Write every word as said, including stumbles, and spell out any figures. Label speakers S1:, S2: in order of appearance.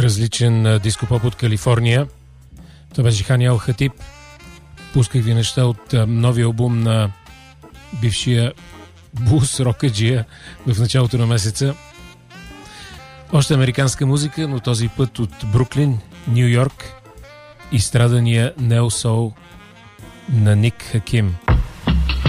S1: различен дископоп от Калифорния. Това беше Хани Ал Хатиб. Пусках ви неща от новия албум на бившия блус рокаджия в началото на месеца. Още американска музика, но този път от Бруклин, Ню Йорк, и страдания нео-соул на Ник Хаким.